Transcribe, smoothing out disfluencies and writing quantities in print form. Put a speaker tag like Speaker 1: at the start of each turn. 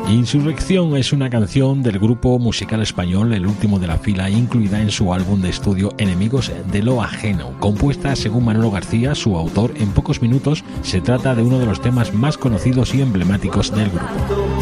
Speaker 1: Insurrección es una canción del grupo musical español El Último de la Fila, incluida en su álbum de estudio Enemigos de lo Ajeno. Compuesta, según Manolo García, su autor, en pocos minutos, se trata de uno de los temas más conocidos y emblemáticos del grupo.